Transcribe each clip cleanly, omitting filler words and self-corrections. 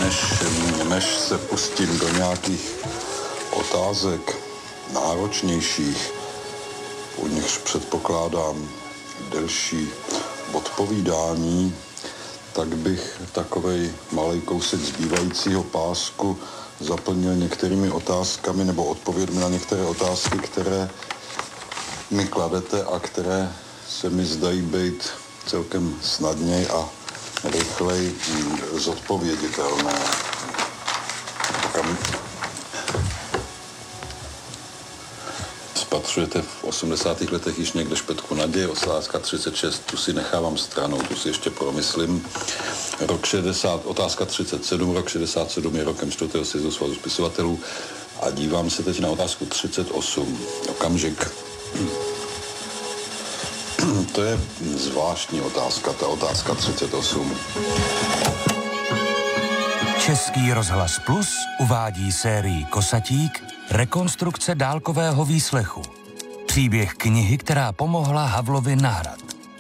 Než se pustím do nějakých otázek náročnějších, u nichž předpokládám delší odpovídání, tak bych takovej malej kousek zbývajícího pásku zaplnil některými otázkami nebo odpovědmi na některé otázky, které mi kladete a které se mi zdají být celkem snadněji a rychleji zodpověditelné. Kam spatřujete v 80. letech již někde špetku naděje, otázka 36, tu si nechávám stranou, tu si ještě promyslím. Rok 60, otázka 37, rok 67 je rokem 4. sjezdu svazu spisovatelů a dívám se teď na otázku 38. Okamžik. To je zvláštní otázka, ta otázka 38. Český rozhlas Plus uvádí sérii Kosatík rekonstrukce dálkového výslechu. Příběh knihy, která pomohla Havlovi na hrad.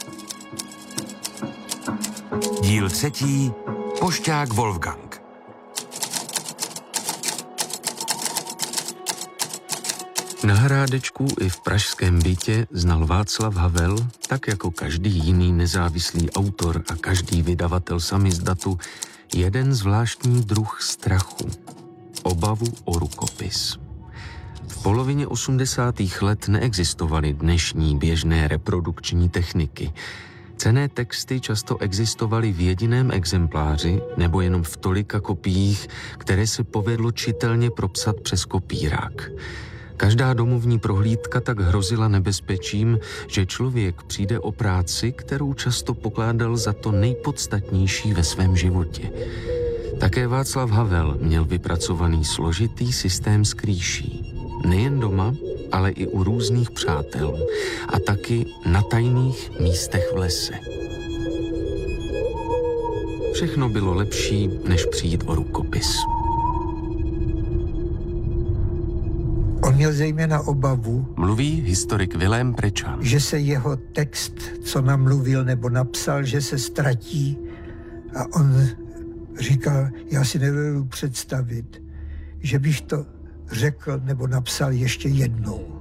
Díl 3. Pošťák Wolfgang. Na Hrádečku i v pražském bytě znal Václav Havel, tak jako každý jiný nezávislý autor a každý vydavatel samizdatu, jeden zvláštní druh strachu. Obavu o rukopis. V polovině 80. let neexistovaly dnešní běžné reprodukční techniky. Cenné texty často existovaly v jediném exempláři nebo jenom v tolika kopiích, které se povedlo čitelně propsat přes kopírák. Každá domovní prohlídka tak hrozila nebezpečím, že člověk přijde o práci, kterou často pokládal za to nejpodstatnější ve svém životě. Také Václav Havel měl vypracovaný složitý systém skrýší. Nejen doma, ale i u různých přátel a taky na tajných místech v lese. Všechno bylo lepší, než přijít o rukopis. On měl zejména obavu, Mluví historik Vilém Prečan, že se jeho text, co namluvil nebo napsal, že se ztratí. A on říkal, já si nedovedu představit, že bych to řekl nebo napsal ještě jednou.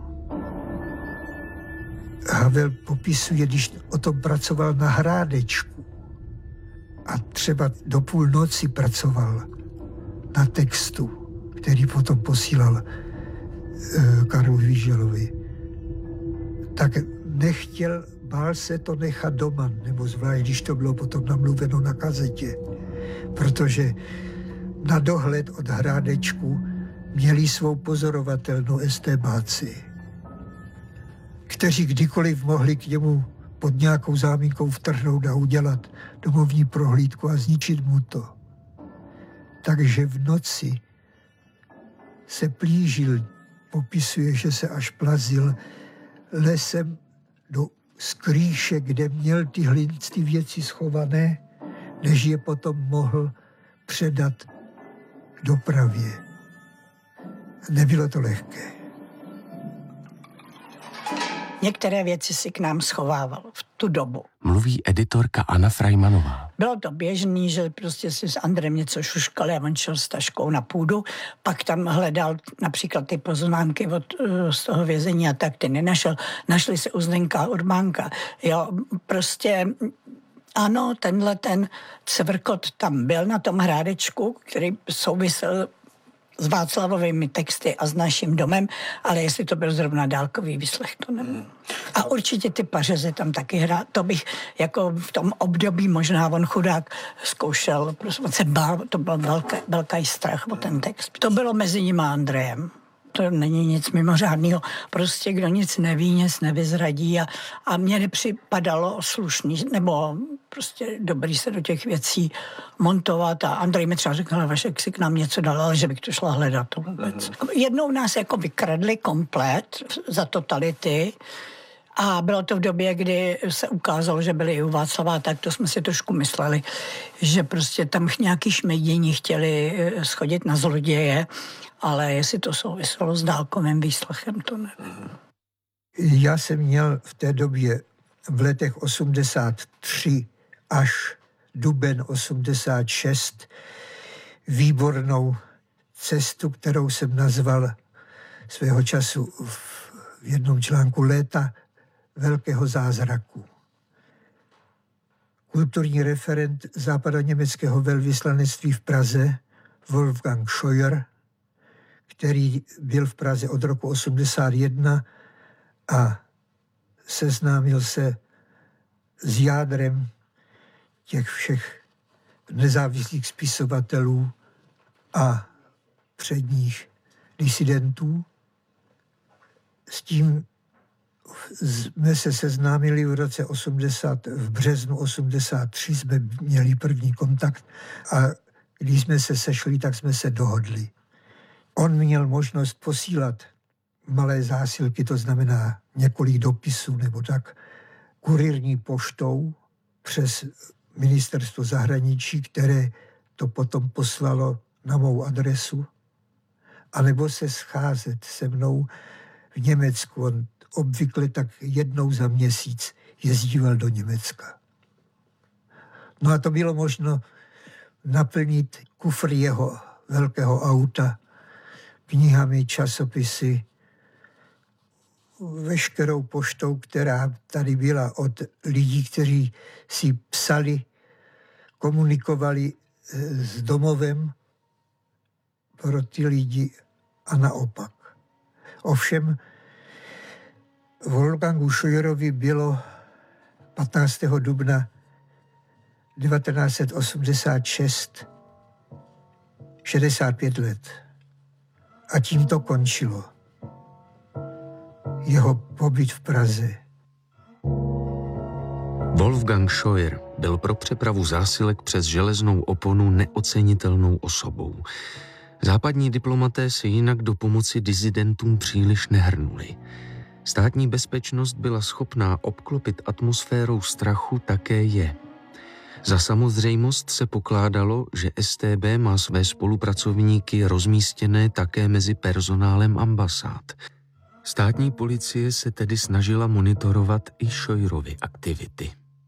Havel popisuje, když o tom pracoval na Hrádečku a třeba do půlnoci pracoval na textu, který potom posílal Karlu Víželovi, tak nechtěl, bál se to nechat doma, nebo zvlášť, když to bylo potom namluveno na kazetě, protože na dohled od Hrádečku měli svou pozorovatelnou estébáci, kteří kdykoliv mohli k němu pod nějakou záminkou vtrhnout a udělat domovní prohlídku a zničit mu to. Takže v noci se plížil, popisuje, že se až plazil lesem do skrýše, kde měl ty věci schované, než je potom mohl předat dopravě. Nebylo to lehké. Některé věci si k nám schovával v tu dobu. Mluví editorka Anna Frajmanová. Bylo to běžný, že prostě si s Andrem něco šuškali a on šel s taškou na půdu, pak tam hledal například ty poznámky z toho vězení a tak ty nenašel. Našli se u Zdenka Urbánka. Jo, prostě ano, ten cvrkot tam byl na tom Hrádečku, který souvisel s Václavovými texty a s naším domem, ale jestli to byl zrovna dálkový výslech, to nevím. A určitě ty pařezy tam taky hrát. To bych jako v tom období možná on chudák zkoušel, prostě on se bál, to byl velký strach o ten text. To bylo mezi ním a Andrejem. To není nic mimořádného. Prostě kdo nic neví, nic nevyzradí a mně nepřipadalo slušný, nebo prostě dobrý se do těch věcí montovat a Andrej mi třeba řekl, Vašek si k nám něco dal, ale že bych to šla hledat to vůbec. Jednou nás jako vykradli komplet za totality a bylo to v době, kdy se ukázalo, že byli i u Václava, tak to jsme si trošku mysleli, že prostě tam nějaký šmejdění chtěli schodit na zloděje, ale jestli to souviselo s dálkovým výslechem, to nevím. Já jsem měl v té době v letech 83 až duben 86 výbornou cestu, kterou jsem nazval svého času v jednom článku Léta velkého zázraku. Kulturní referent západoněmeckého velvyslanectví v Praze Wolfgang Scheuer, který byl v Praze od roku 1981 a seznámil se s jádrem těch všech nezávislých spisovatelů a předních disidentů. S tím jsme se seznámili v březnu 1983 jsme měli první kontakt a když jsme se sešli, tak jsme se dohodli. On měl možnost posílat malé zásilky, to znamená několik dopisů nebo tak, kurierní poštou přes ministerstvo zahraničí, které to potom poslalo na mou adresu, anebo se scházet se mnou v Německu. On obvykle tak jednou za měsíc jezdíval do Německa. No a to bylo možno naplnit kufr jeho velkého auta knihami, časopisy, veškerou poštou, která tady byla od lidí, kteří si psali, komunikovali s domovem pro ty lidi a naopak. Ovšem Wolfgangu Scheuerovi bylo 15. dubna 1986 65 let. A tím to končilo. Jeho pobyt v Praze. Wolfgang Scheuer byl pro přepravu zásilek přes železnou oponu neocenitelnou osobou. Západní diplomaté se jinak do pomoci disidentům příliš nehrnuli. Státní bezpečnost byla schopná obklopit atmosférou strachu také je. Za samozřejmost se pokládalo, že StB má své spolupracovníky rozmístěné také mezi personálem ambasád. Státní policie se tedy snažila monitorovat i Scheuerovy aktivity.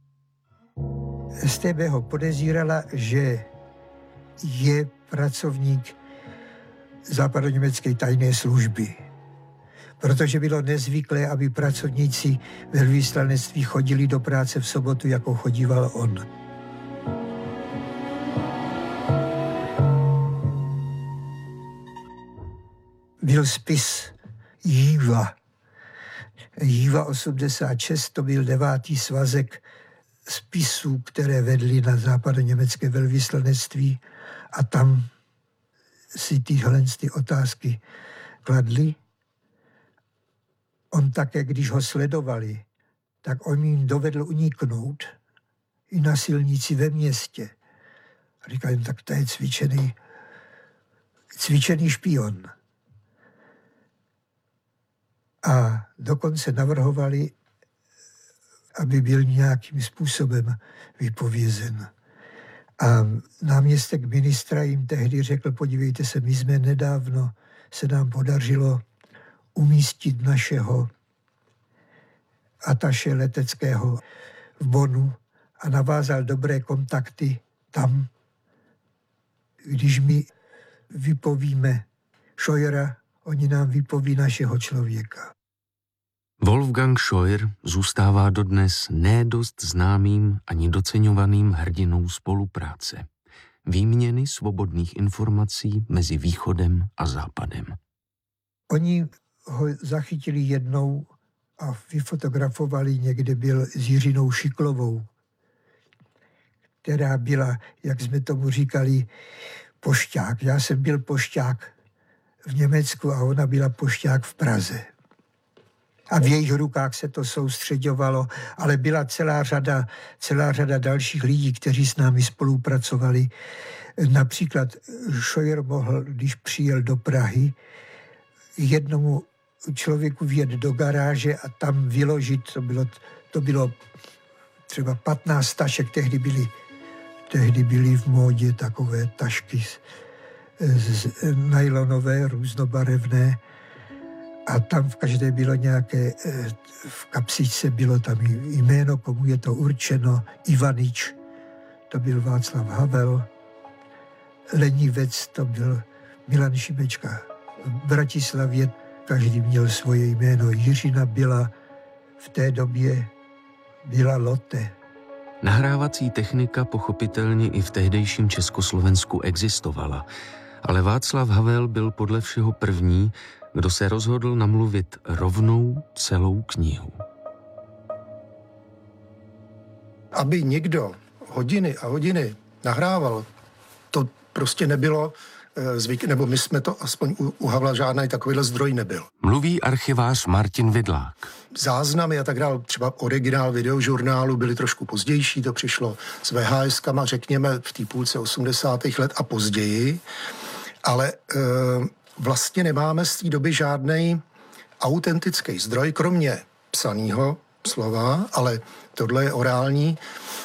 StB ho podezírala, že je pracovník západoněmecké tajné služby. Protože bylo nezvyklé, aby pracovníci velvyslanectví chodili do práce v sobotu, jako chodíval on. Byl spis Jíva. Jíva 86, to byl 9. svazek spisů, které vedly na západoněmecké velvyslanectví a tam si tyhle otázky kladli. On také, když ho sledovali, tak on jim dovedl uniknout i na silnici ve městě. A říkali, tak to je cvičený špion. A dokonce navrhovali, aby byl nějakým způsobem vypovězen. A náměstek ministra jim tehdy řekl, podívejte se, my jsme nedávno, se nám podařilo umístit našeho ataše leteckého v Bonnu a navázal dobré kontakty tam. Když my vypovíme Scheuera, oni nám vypoví našeho člověka. Wolfgang Scheuer zůstává dodnes nedost známým ani doceňovaným hrdinou spolupráce. Výměny svobodných informací mezi východem a západem. Oni ho zachytili jednou a vyfotografovali, někde byl s Jiřinou Šiklovou, která byla, jak jsme tomu říkali, pošťák. Já jsem byl pošťák v Německu a ona byla pošťák v Praze. A v jejich rukách se to soustředovalo, ale byla celá řada dalších lidí, kteří s námi spolupracovali. Například Scheuer mohl, když přijel do Prahy, jednomu člověku vjet do garáže a tam vyložit, to bylo třeba 15 tašek, tehdy byly v módě takové tašky nylonové, různobarevné, a tam v každé bylo nějaké, v kapsičce bylo tam jméno, komu je to určeno, Ivanič, to byl Václav Havel, lenivec to byl Milan Šimečka. V Bratislavě každý měl svoje jméno. Jiřina byla v té době byla Lotte. Nahrávací technika pochopitelně i v tehdejším Československu existovala, ale Václav Havel byl podle všeho první, kdo se rozhodl namluvit rovnou celou knihu. Aby někdo hodiny a hodiny nahrával, to prostě nebylo zvyk, nebo my jsme to aspoň u Havla žádný takovýhle zdroj nebyl. Mluví archivář Martin Vidlák. Záznamy a tak dále, třeba originál videožurnálu byly trošku pozdější, to přišlo s VHS-kama, řekněme, v té půlce 80. let a později, ale vlastně nemáme z té doby žádný autentický zdroj, kromě psaného slova, ale tohle je orální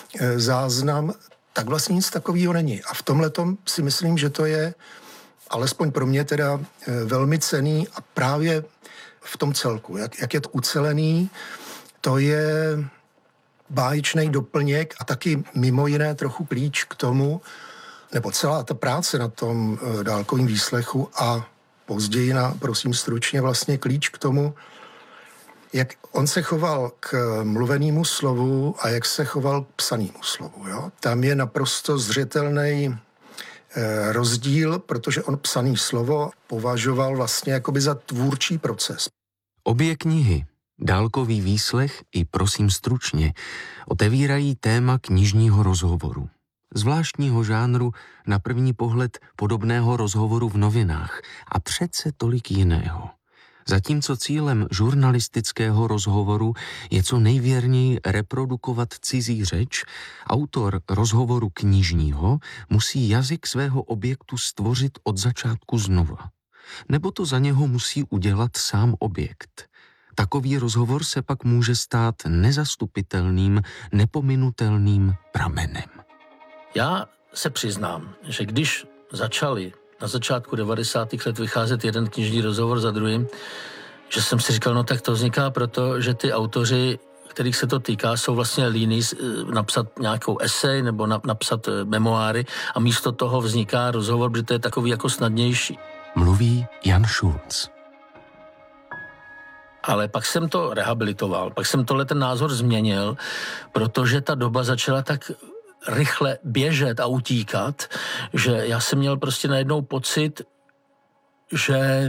záznam, tak vlastně nic takového není. A v tomhletom si myslím, že to je, alespoň pro mě teda, velmi cenný a právě v tom celku, jak je to ucelený, to je báječný doplněk a taky mimo jiné trochu klíč k tomu, nebo celá ta práce na tom dálkovém výslechu a později prosím stručně, vlastně klíč k tomu, jak on se choval k mluvenému slovu a jak se choval k psanému slovu. Jo? Tam je naprosto zřetelný rozdíl, protože on psaný slovo považoval vlastně jakoby za tvůrčí proces. Obě knihy, Dálkový výslech i Prosím stručně, otevírají téma knižního rozhovoru. Zvláštního žánru, na první pohled podobného rozhovoru v novinách a přece tolik jiného. Zatímco cílem žurnalistického rozhovoru je co nejvěrněji reprodukovat cizí řeč, autor rozhovoru knižního musí jazyk svého objektu stvořit od začátku znova. Nebo to za něho musí udělat sám objekt. Takový rozhovor se pak může stát nezastupitelným, nepominutelným pramenem. Já se přiznám, že když začali na začátku 90. let vycházet jeden knižní rozhovor za druhým, že jsem si říkal, no tak to vzniká proto, že ty autoři, kterých se to týká, jsou vlastně líní napsat nějakou esej nebo napsat memoáry a místo toho vzniká rozhovor, protože to je takový jako snadnější. Mluví Jan Šulc. Ale pak jsem to rehabilitoval, pak jsem ten názor změnil, protože ta doba začala tak rychle běžet a utíkat, že já jsem měl prostě najednou pocit, že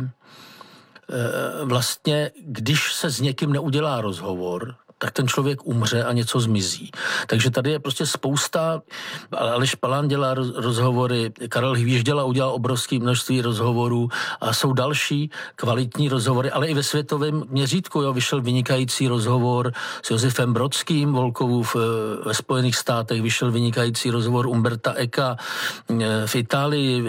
vlastně, když se s někým neudělá rozhovor, tak ten člověk umře a něco zmizí. Takže tady je prostě spousta, Aleš Palán dělá rozhovory, Karel Hvížděla udělal obrovské množství rozhovorů a jsou další kvalitní rozhovory, ale i ve světovém měřítku, jo, vyšel vynikající rozhovor s Josefem Brodským, Volkovu ve Spojených státech, vyšel vynikající rozhovor Umberta Ecka, v Itálii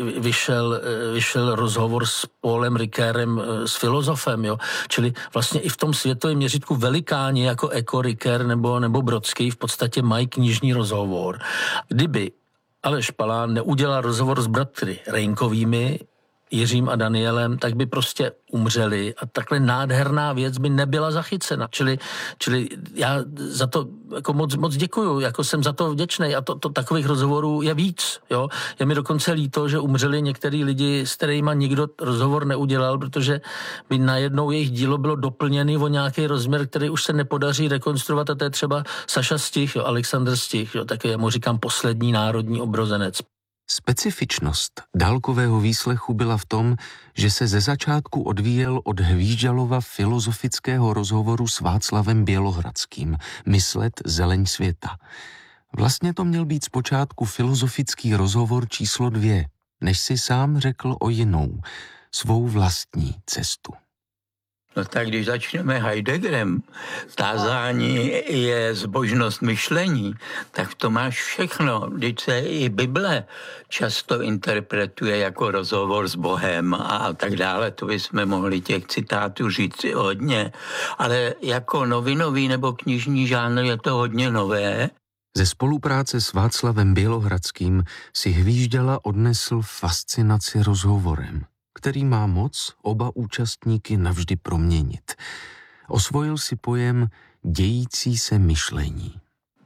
vyšel rozhovor s Paulem Rickerem, s filozofem, jo, čili vlastně i v tom světovém měřítku velikáni jako Ecko, Ricker nebo Brodský v podstatě mají knižní rozhovor. Kdyby Aleš Palán neudělal rozhovor s bratry Rejnkovými, Jiřím a Danielem, tak by prostě umřeli a takhle nádherná věc by nebyla zachycena. Čili já za to jako moc děkuju, jako jsem za to vděčnej a to takových rozhovorů je víc, jo. Je mi dokonce líto, že umřeli některý lidi, s kterými nikdo rozhovor neudělal, protože by najednou jejich dílo bylo doplněný o nějaký rozměr, který už se nepodaří rekonstruovat a to je třeba Saša Stich, jo, Alexandr Stich, jo, taky mu říkám poslední národní obrozenec. Specifičnost dálkového výslechu byla v tom, že se ze začátku odvíjel od Hvížďalova filozofického rozhovoru s Václavem Bělohradským Myslet zeleň světa. Vlastně to měl být zpočátku filozofický rozhovor číslo 2, než si sám řekl o jinou, svou vlastní cestu. No tak když začneme Heideggerem, tázání je zbožnost myšlení, tak to máš všechno. Vždyť se i Bible často interpretuje jako rozhovor s Bohem a tak dále. To bychom mohli těch citátů říct hodně. Ale jako novinový nebo knižní žánr je to hodně nové. Ze spolupráce s Václavem Bělohradským si Hvížďala odnesl fascinaci rozhovorem, který má moc oba účastníky navždy proměnit. Osvojil si pojem dějící se myšlení.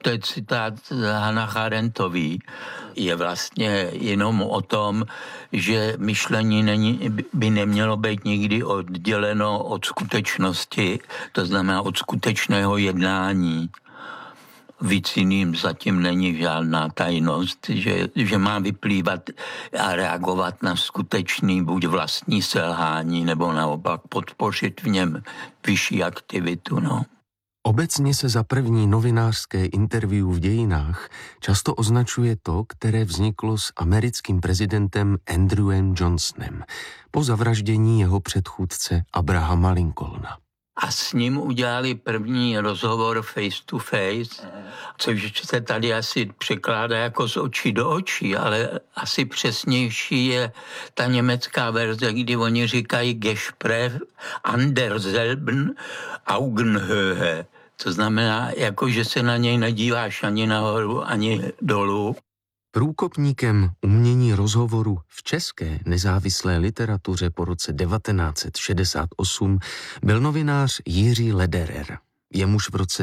to je citát Hannah Arendtový, je vlastně jenom o tom, že myšlení by nemělo být nikdy odděleno od skutečnosti, to znamená od skutečného jednání. Víc jiným zatím není žádná tajnost, že má vyplývat a reagovat na skutečný buď vlastní selhání, nebo naopak podpořit v něm vyšší aktivitu. No. Obecně se za první novinářské interview v dějinách často označuje to, které vzniklo s americkým prezidentem Andrewem Johnsonem po zavraždění jeho předchůdce Abrahama Lincolna. A s ním udělali první rozhovor face to face, což se tady asi překládá jako z očí do očí, ale asi přesnější je ta německá verze, kdy oni říkají Gespräch an derselben Augenhöhe. To znamená, jako že se na něj nedíváš ani nahoru, ani dolů. Průkopníkem umění rozhovoru v české nezávislé literatuře po roce 1968 byl novinář Jiří Lederer. Jemuž v roce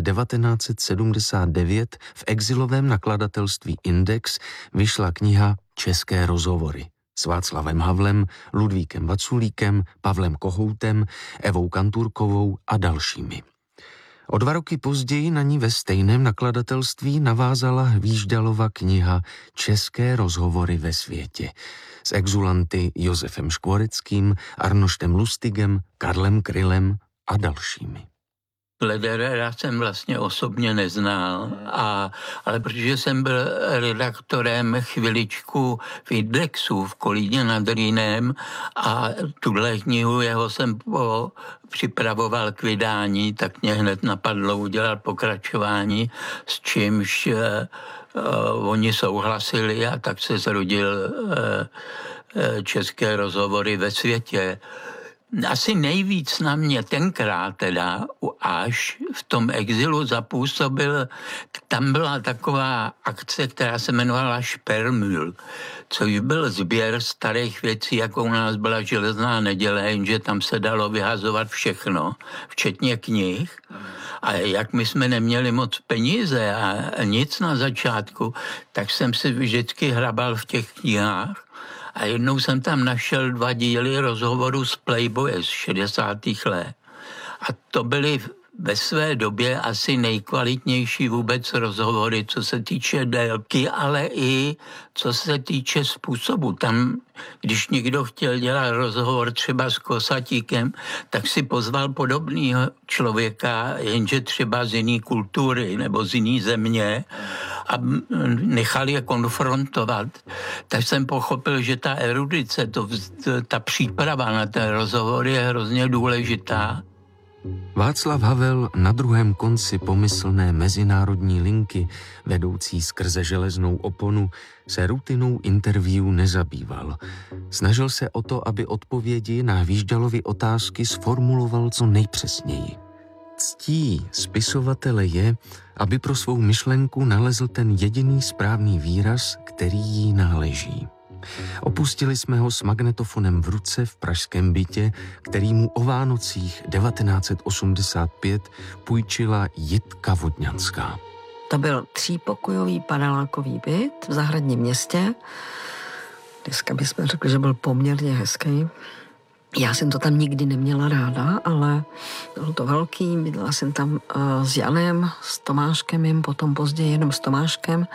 1979 v exilovém nakladatelství Index vyšla kniha České rozhovory s Václavem Havlem, Ludvíkem Vaculíkem, Pavlem Kohoutem, Evou Kanturkovou a dalšími. O 2 roky později na ní ve stejném nakladatelství navázala Hvíždalova kniha České rozhovory ve světě s exulanty Josefem Škvoreckým, Arnoštem Lustigem, Karlem Krylem a dalšími. Lederera jsem vlastně osobně neznal, ale protože jsem byl redaktorem chviličku v Indexu v Kolíně nad Rýnem a tuhle knihu jeho jsem připravoval k vydání, tak mě hned napadlo udělat pokračování, s čímž oni souhlasili a tak se zrodil České rozhovory ve světě. Asi nejvíc na mě tenkrát teda až v tom exilu zapůsobil, tam byla taková akce, která se jmenovala Špermül, což byl sběr starých věcí, jako u nás byla Železná neděle, jenže tam se dalo vyhazovat všechno, včetně knih. A jak my jsme neměli moc peníze a nic na začátku, tak jsem si vždycky hrabal v těch knihách. A jednou jsem tam našel 2 díly rozhovoru s Playboye z 60. let. A to byly ve své době asi nejkvalitnější vůbec rozhovory, co se týče délky, ale i co se týče způsobu. Tam, když někdo chtěl dělat rozhovor třeba s Kosatíkem, tak si pozval podobného člověka, jenže třeba z jiné kultury nebo z jiné země a nechal je konfrontovat. Tak jsem pochopil, že ta erudice, ta příprava na ten rozhovor je hrozně důležitá. Václav Havel na druhém konci pomyslné mezinárodní linky, vedoucí skrze železnou oponu, se rutinou interview nezabýval. Snažil se o to, aby odpovědi na Hvíždalovy otázky sformuloval co nejpřesněji. Ctí spisovatele je, aby pro svou myšlenku nalezl ten jediný správný výraz, který jí náleží. Opustili jsme ho s magnetofonem v ruce v pražském bytě, který mu o Vánocích 1985 půjčila Jitka Vodňanská. To byl 3pokojový panelákový byt v zahradním městě. Dneska bychom řekli, že byl poměrně hezký. Já jsem to tam nikdy neměla ráda, ale bylo to velký. Bydlela jsem tam s Janem, s Tomáškem, jim potom později jenom s Tomáškem.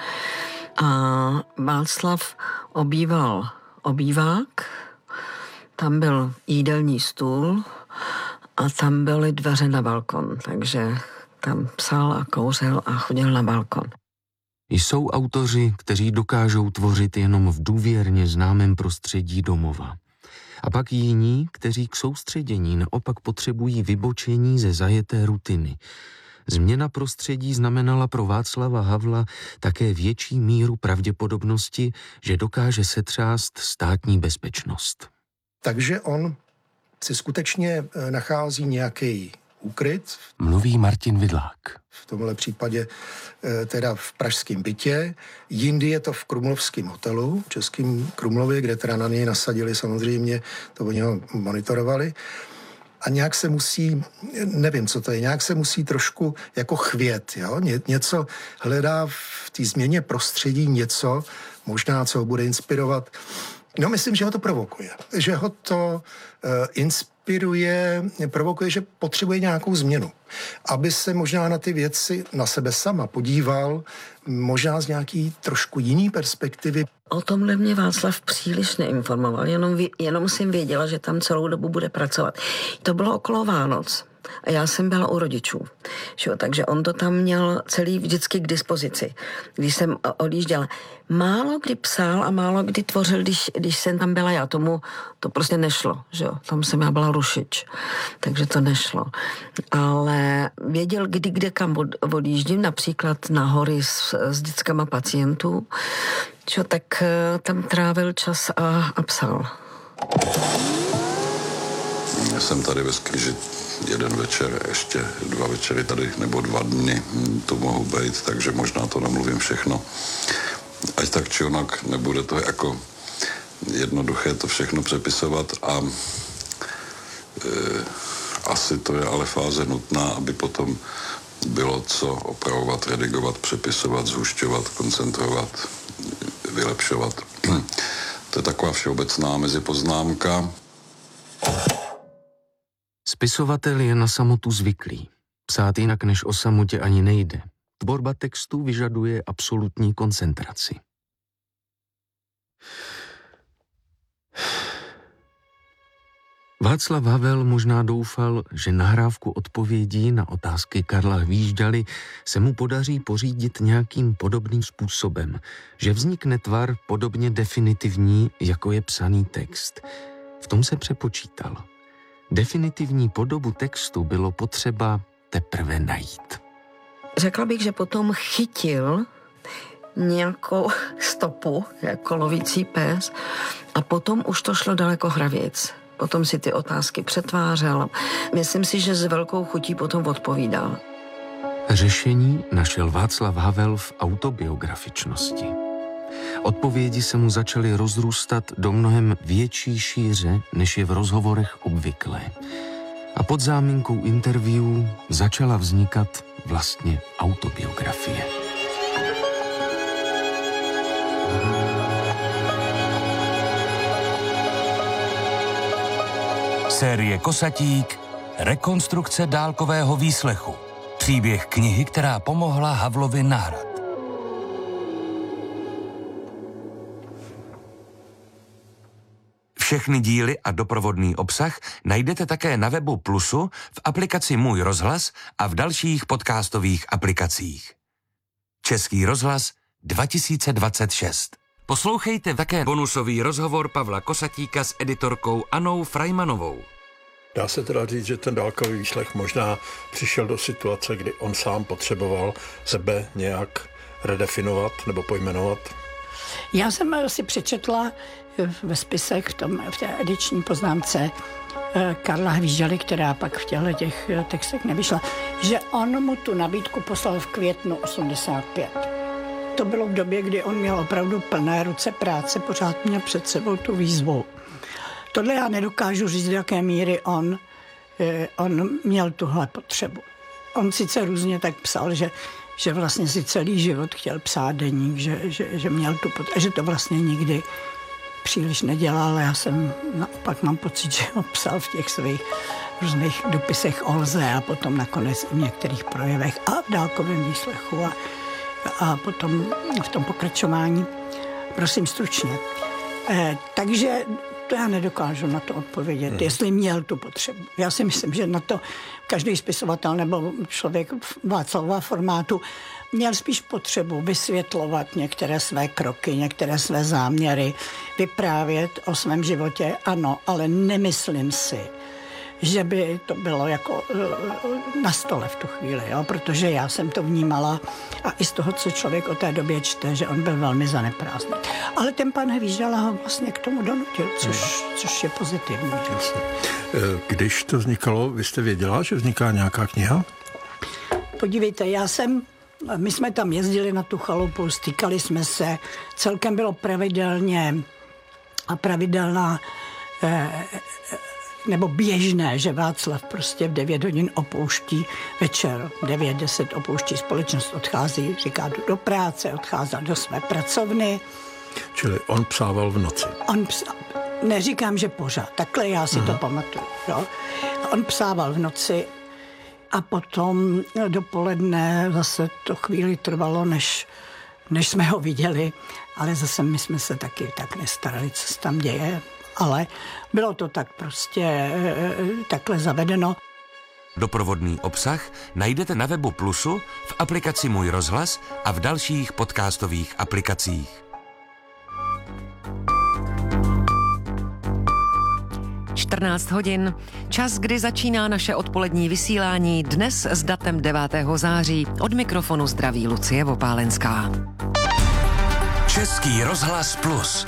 A Václav obýval obývák, tam byl jídelní stůl a tam byly dveře na balkon, takže tam psal a kouřil a chodil na balkon. Jsou autoři, kteří dokážou tvořit jenom v důvěrně známém prostředí domova. A pak jiní, kteří k soustředění naopak potřebují vybočení ze zajeté rutiny. Změna prostředí znamenala pro Václava Havla také větší míru pravděpodobnosti, že dokáže setřást státní bezpečnost. Takže on si skutečně nachází nějaký úkryt. Mluví Martin Vidlák. V tomhle případě teda v pražském bytě. Jindy je to v Krumlovském hotelu, v Českém Krumlově, kde teda na něj nasadili samozřejmě, to oni ho monitorovali. a nějak se musí, nevím, co to je, nějak se musí trošku jako chvět, jo? Něco hledá v té změně prostředí, něco možná, co ho bude inspirovat. No, myslím, že ho to provokuje. Že ho to inspiruje, provokuje, že potřebuje nějakou změnu. Aby se možná na ty věci, na sebe sama podíval, možná z nějaký trošku jiný perspektivy. O tomhle mě Václav příliš neinformoval, jenom jsem věděla, že tam celou dobu bude pracovat. To bylo okolo Vánoc a já jsem byla u rodičů, takže on to tam měl celý vždycky k dispozici, když jsem odjížděla. Málo kdy psal a málo kdy tvořil, když jsem tam byla já, tomu to prostě nešlo, že jo, tam jsem já byla rušič, takže to nešlo. Ale věděl, kde kam odjíždím, například na hory s dětskama pacientů, že, tak tam trávil čas a psal. Já jsem tady ve Skrži jeden večer, ještě 2 večery tady, nebo 2 dny tu mohu být, takže možná to nemluvím všechno. Ať tak či onak, nebude to jako jednoduché to všechno přepisovat a asi to je ale fáze nutná, aby potom bylo co opravovat, redigovat, přepisovat, zhušťovat, koncentrovat, vylepšovat. To je taková všeobecná mezipoznámka. Spisovatel je na samotu zvyklý. Psát jinak než o samotě ani nejde. Tvorba textu vyžaduje absolutní koncentraci. Václav Havel možná doufal, že nahrávku odpovědí na otázky Karla Hvíždaly se mu podaří pořídit nějakým podobným způsobem, že vznikne tvar podobně definitivní, jako je psaný text. V tom se přepočítal. Definitivní podobu textu bylo potřeba teprve najít. Řekla bych, že potom chytil nějakou stopu, jako lovící pes, a potom už to šlo daleko hravějc. Potom si ty otázky přetvářel. Myslím si, že s velkou chutí potom odpovídal. Řešení našel Václav Havel v autobiografičnosti. Odpovědi se mu začaly rozrůstat do mnohem větší šíře, než je v rozhovorech obvyklé. A pod záminkou interview začala vznikat vlastně autobiografie. Série Kosatík, rekonstrukce dálkového výslechu. Příběh knihy, která pomohla Havlovi na Hrad. Všechny díly a doprovodný obsah najdete také na webu Plusu, v aplikaci Můj rozhlas a v dalších podcastových aplikacích. Český rozhlas 2026. Poslouchejte také bonusový rozhovor Pavla Kosatíka s editorkou Annou Frajmanovou. Dá se teda říct, že ten dálkový výslech možná přišel do situace, kdy on sám potřeboval sebe nějak redefinovat nebo pojmenovat? Já jsem si přečetla ve spisech, v té ediční poznámce Karla Hvíždaly, která pak v těch textech nevyšla, že on mu tu nabídku poslal v květnu 85. To bylo v době, kdy on měl opravdu plné ruce práce, pořád měl před sebou tu výzvu. Tohle já nedokážu říct, do jaké míry on měl tuhle potřebu. On sice různě tak psal, že vlastně si celý život chtěl psát deník, že měl tu potřebu, že to vlastně nikdy příliš nedělal, ale já jsem naopak mám pocit, že ho psal v těch svých různých dopisech Olze a potom nakonec v některých projevech a v dálkovém výslechu a potom v tom pokračování. Prosím stručně. Takže to já nedokážu na to odpovědět, jestli měl tu potřebu. Já si myslím, že na to každý spisovatel nebo člověk Václavova formátu měl spíš potřebu vysvětlovat některé své kroky, některé své záměry, vyprávět o svém životě, ano, ale nemyslím si, že by to bylo jako na stole v tu chvíli, jo? Protože já jsem to vnímala a i z toho, co člověk o té době čte, že on byl velmi zaneprázdný. Ale ten pan Hvíždala ho vlastně k tomu donutil, což je pozitivní. Když to vznikalo, vy jste věděla, že vzniká nějaká kniha? Podívejte, my jsme tam jezdili na tu chalupu, stýkali jsme se, celkem bylo pravidelná nebo běžné, že Václav prostě v 9 hodin opouští večer, 9-10 opouští společnost, odchází, říká, jdu do práce, odcházel do své pracovny. Čili on psával v noci. Neříkám, že pořád, takhle já si to pamatuju. Jo? On psával v noci a potom dopoledne zase to chvíli trvalo, než jsme ho viděli, ale zase my jsme se taky tak nestarali, co se tam děje, ale bylo to tak prostě takhle zavedeno. Doprovodný obsah najdete na webu Plusu, v aplikaci Můj rozhlas a v dalších podcastových aplikacích. 14 hodin, čas, kdy začíná naše odpolední vysílání, dnes s datem 9. září. Od mikrofonu zdraví Lucie Vopálenská. Český rozhlas Plus.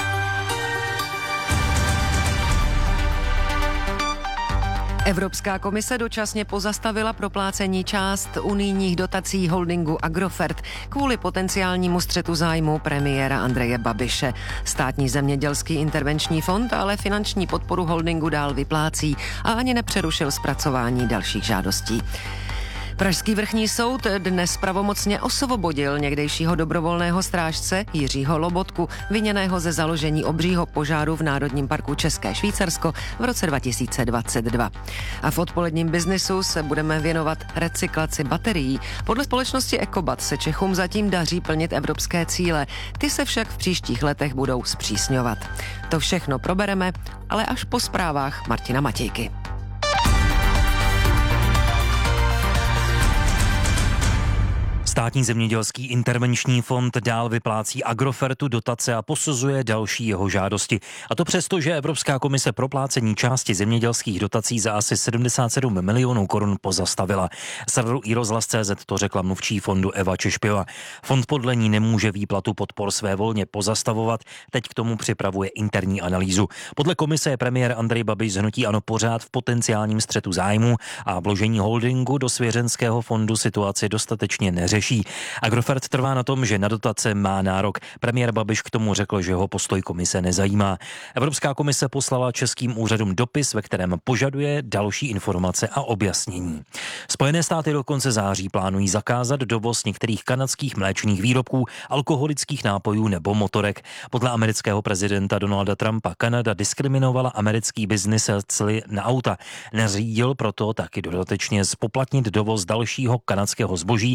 Evropská komise dočasně pozastavila proplácení část unijních dotací holdingu Agrofert kvůli potenciálnímu střetu zájmu premiéra Andreje Babiše. Státní zemědělský intervenční fond ale finanční podporu holdingu dál vyplácí a ani nepřerušil zpracování dalších žádostí. Pražský vrchní soud dnes pravomocně osvobodil někdejšího dobrovolného strážce Jiřího Lobotku, viněného ze založení obřího požáru v Národním parku České Švýcarsko v roce 2022. A v odpoledním biznisu se budeme věnovat recyklaci baterií. Podle společnosti Ecobat se Čechům zatím daří plnit evropské cíle. Ty se však v příštích letech budou zpřísňovat. To všechno probereme, ale až po zprávách Martina Matějky. Státní zemědělský intervenční fond dál vyplácí Agrofertu dotace a posuzuje další jeho žádosti. A to přesto, že Evropská komise proplácení části zemědělských dotací za asi 77 milionů korun pozastavila. Serveru iRozhlas.cz to řekla mluvčí fondu Eva Češpěva. Fond podle ní nemůže výplatu podpor svévolně pozastavovat, teď k tomu připravuje interní analýzu. Podle komise je premiér Andrej Babiš z hnutí ANO pořád v potenciálním střetu zájmu a vložení holdingu do svěřenského fondu situaci dostatečně neřeší. Agrofert trvá na tom, že na dotace má nárok. Premiér Babiš k tomu řekl, že ho postoj komise nezajímá. Evropská komise poslala českým úřadům dopis, ve kterém požaduje další informace a objasnění. Spojené státy do konce září plánují zakázat dovoz některých kanadských mléčných výrobků, alkoholických nápojů nebo motorek. Podle amerického prezidenta Donalda Trumpa Kanada diskriminovala americký biznis cly na auta. Neřídil proto taky dodatečně zpoplatnit dovoz dalšího kanadského zboží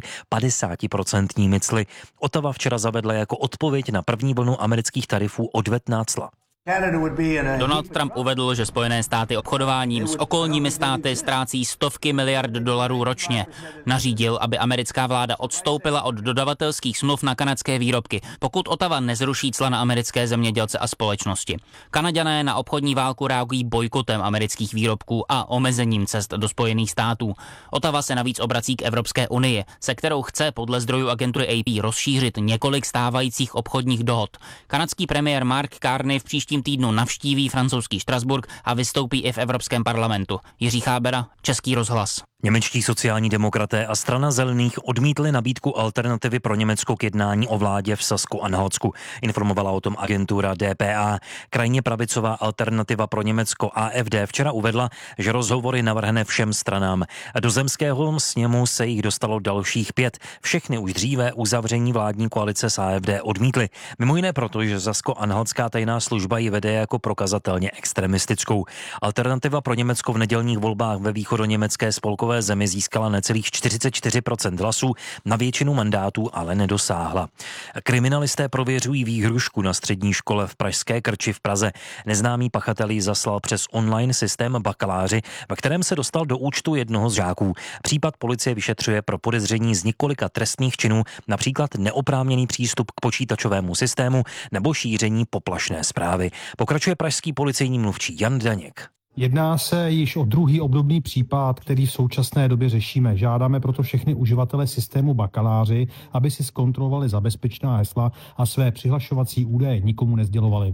50% cly. Ottawa včera zavedla jako odpověď na první vlnu amerických tarifů odvetná cla. Donald Trump uvedl, že Spojené státy obchodováním s okolními státy ztrácí stovky miliard dolarů ročně. Nařídil, aby americká vláda odstoupila od dodavatelských smluv na kanadské výrobky, pokud Ottawa nezruší cla na americké zemědělce a společnosti. Kanaďané na obchodní válku reagují bojkotem amerických výrobků a omezením cest do Spojených států. Ottawa se navíc obrací k Evropské unii, se kterou chce podle zdrojů agentury AP rozšířit několik stávajících obchodních dohod. Kanadský premiér Mark Carney v příštím týdnu navštíví francouzský Štrasburk a vystoupí i v Evropském parlamentu. Jiří Chábera, Český rozhlas. Němečtí sociální demokraté a strana zelených odmítli nabídku alternativy pro Německo k jednání o vládě v Sasku-Anhaltsku. Informovala o tom agentura DPA. Krajně pravicová alternativa pro Německo AfD včera uvedla, že rozhovory navrhne všem stranám. Do zemského sněmu se jich dostalo dalších 5. Všechny už dříve uzavření vládní koalice s AfD odmítly. Mimo jiné proto, že Sasko-Anhaltská tajná služba ji vede jako prokazatelně extremistickou. Alternativa pro Německo v nedělních volbách ve východoněmecké spolkové zemi získala necelých 44% hlasů, na většinu mandátů ale nedosáhla. Kriminalisté prověřují výhrušku na střední škole v pražské Krči v Praze. Neznámý pachatel ji zaslal přes online systém bakaláři, ve kterém se dostal do účtu jednoho z žáků. Případ policie vyšetřuje pro podezření z několika trestných činů, například neoprávněný přístup k počítačovému systému nebo šíření poplašné zprávy. Pokračuje pražský policejní mluvčí Jan Daněk. Jedná se již o druhý obdobný případ, který v současné době řešíme. Žádáme proto všechny uživatele systému bakaláři, aby si zkontrolovali zabezpečná hesla a své přihlašovací údaje nikomu nesdělovali.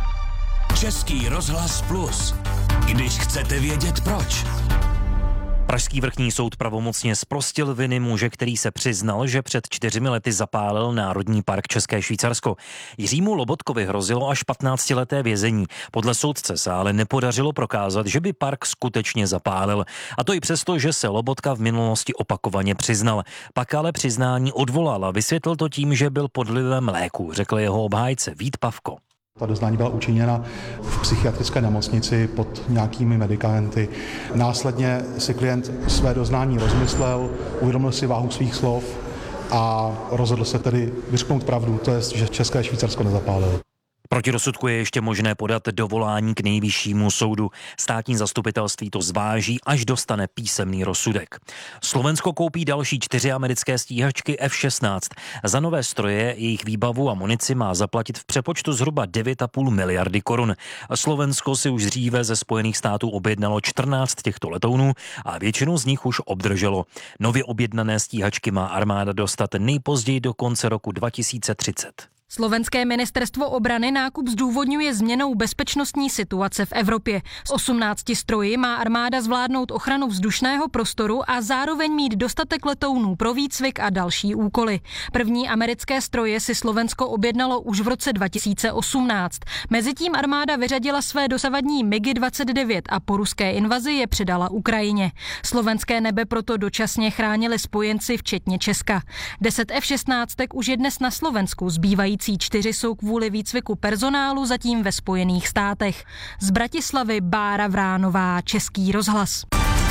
Český rozhlas Plus. Když chcete vědět proč. Pražský vrchní soud pravomocně zprostil viny muže, který se přiznal, že před 4 lety zapálil Národní park České Švýcarsko. Jiřímu Lobotkovi hrozilo až 15leté vězení. Podle soudce se ale nepodařilo prokázat, že by park skutečně zapálil. A to i přesto, že se Lobotka v minulosti opakovaně přiznal. Pak ale přiznání odvolal a vysvětlil to tím, že byl pod vlivem léku, řekl jeho obhájce Vít Pavko. Ta doznání byla učiněna v psychiatrické nemocnici pod nějakými medikamenty. Následně si klient své doznání rozmyslel, uvědomil si váhu svých slov a rozhodl se tedy vyřknout pravdu, to je, že České Švýcarsko nezapálilo. Proti rozsudku je ještě možné podat dovolání k nejvyššímu soudu. Státní zastupitelství to zváží, až dostane písemný rozsudek. Slovensko koupí další 4 americké stíhačky F-16. Za nové stroje, jejich výbavu a munici má zaplatit v přepočtu zhruba 9,5 miliardy korun. Slovensko si už dříve ze Spojených států objednalo 14 těchto letounů a většinu z nich už obdrželo. Nově objednané stíhačky má armáda dostat nejpozději do konce roku 2030. Slovenské ministerstvo obrany nákup zdůvodňuje změnou bezpečnostní situace v Evropě. Z 18 stroji má armáda zvládnout ochranu vzdušného prostoru a zároveň mít dostatek letounů pro výcvik a další úkoly. První americké stroje si Slovensko objednalo už v roce 2018. Mezitím armáda vyřadila své dosavadní MiG-29 a po ruské invazi je předala Ukrajině. Slovenské nebe proto dočasně chránili spojenci včetně Česka. 10 F-16 už je dnes na Slovensku, zbývající 4 jsou kvůli výcviku personálu zatím ve Spojených státech. Z Bratislavy Bára Vránová, Český rozhlas.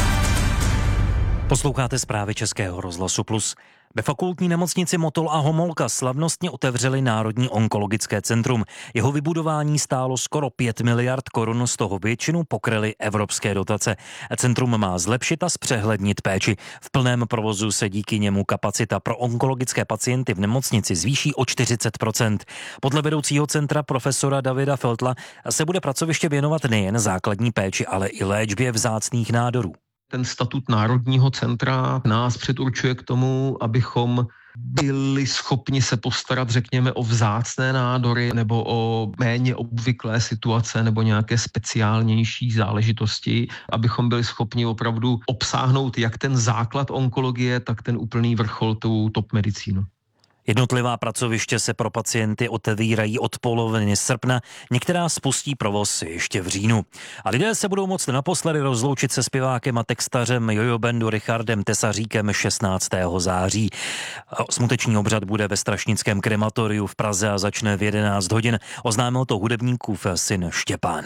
Posloucháte zprávy Českého rozhlasu Plus. Ve fakultní nemocnici Motol a Homolka slavnostně otevřeli Národní onkologické centrum. Jeho vybudování stálo skoro 5 miliard korun, z toho většinu pokryly evropské dotace. Centrum má zlepšit a zpřehlednit péči. V plném provozu se díky němu kapacita pro onkologické pacienty v nemocnici zvýší o 40%. Podle vedoucího centra profesora Davida Feltla se bude pracoviště věnovat nejen základní péči, ale i léčbě vzácných nádorů. Ten statut Národního centra nás předurčuje k tomu, abychom byli schopni se postarat, řekněme, o vzácné nádory nebo o méně obvyklé situace nebo nějaké speciálnější záležitosti, abychom byli schopni opravdu obsáhnout jak ten základ onkologie, tak ten úplný vrchol, tu top medicínu. Jednotlivá pracoviště se pro pacienty otevírají od poloviny srpna, některá spustí provoz ještě v říjnu. A lidé se budou moct naposledy rozloučit se zpěvákem a textařem jojo bandu Richardem Tesaříkem 16. září. Smuteční obřad bude ve Strašnickém krematoriu v Praze a začne v 11 hodin. Oznámil to hudebníkův syn Štěpán.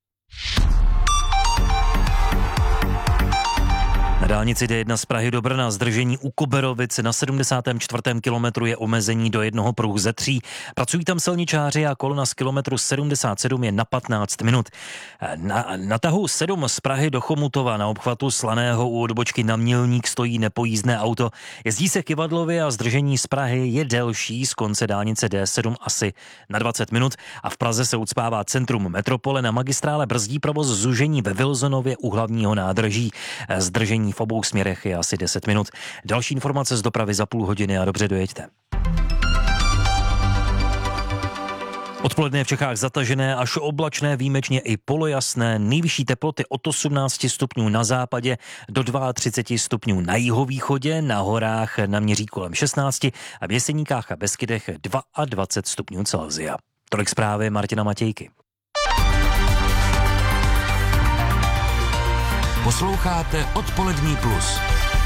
Na dálnici D1 z Prahy do Brna zdržení u Koberovic na 74. kilometru je omezení do jednoho pruhu ze 3. Pracují tam silničáři a kolona z kilometru 77 je na 15 minut. Na tahu 7 z Prahy do Chomutova na obchvatu Slaného u odbočky na Mělník stojí nepojízdné auto. Jezdí se kyvadlově a zdržení z Prahy je delší, z konce dálnice D7 asi na 20 minut a v Praze se ucpává centrum metropole. Na magistrále brzdí provoz zúžení ve Vilzonově u hlavního nádraží. Zdržení v obou směrech je asi 10 minut. Další informace z dopravy za půl hodiny a dobře dojeďte. Odpoledne v Čechách zatažené až oblačné, výjimečně i polojasné, nejvyšší teploty od 18 stupňů na západě do 32 stupňů na jihovýchodě, na horách naměří kolem 16 a v Jeseníkách a Beskydech 22 stupňů Celsia. Tolik zprávy Martina Matějky. Posloucháte Odpolední plus.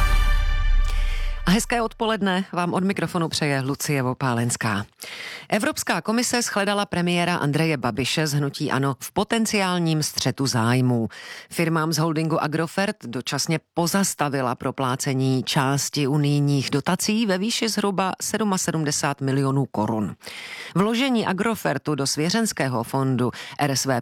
A hezké odpoledne vám od mikrofonu přeje Lucie Vopálenská. Evropská komise shledala premiéra Andreje Babiše z hnutí ANO v potenciálním střetu zájmů. Firmám z holdingu Agrofert dočasně pozastavila proplácení části unijních dotací ve výši zhruba 77 milionů korun. Vložení Agrofertu do svěřenského fondu RSV